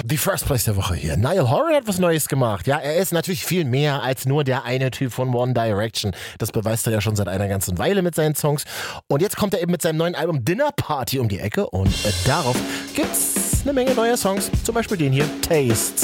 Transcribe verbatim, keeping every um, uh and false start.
Die First Place der Woche hier. Niall Horan hat was Neues gemacht. Ja, er ist natürlich viel mehr als nur der eine Typ von One Direction. Das beweist er ja schon seit einer ganzen Weile mit seinen Songs. Und jetzt kommt er eben mit seinem neuen Album Dinner Party um die Ecke. Und äh, darauf gibt's eine Menge neuer Songs. Zum Beispiel den hier, Tastes.